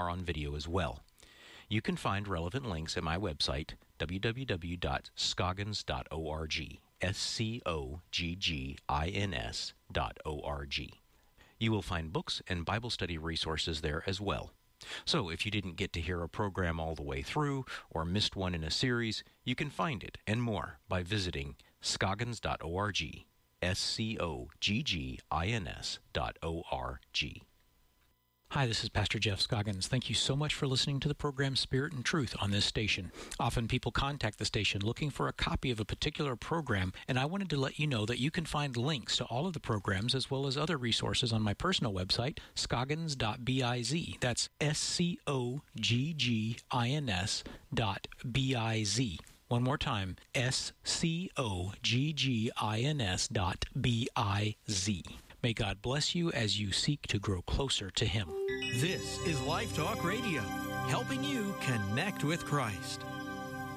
are on video as well. You can find relevant links at my website, www.scoggins.org, SCOGGINS.org. You will find books and Bible study resources there as well. So if you didn't get to hear a program all the way through or missed one in a series, you can find it and more by visiting scoggins.org, SCOGGINS.org. Hi, this is Pastor Jeff Scoggins. Thank you so much for listening to the program Spirit and Truth on this station. Often people contact the station looking for a copy of a particular program, and I wanted to let you know that you can find links to all of the programs as well as other resources on my personal website, scoggins.biz. That's SCOGGINS.biz. One more time, SCOGGINS.biz. May God bless you as you seek to grow closer to Him. This is Life Talk Radio, helping you connect with Christ.